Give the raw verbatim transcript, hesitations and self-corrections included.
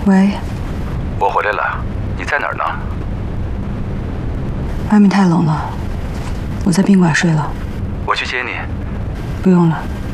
喂， 我回来了，你在哪儿呢？ 外面太冷了，我在宾馆睡了。 我去接你。 不用了。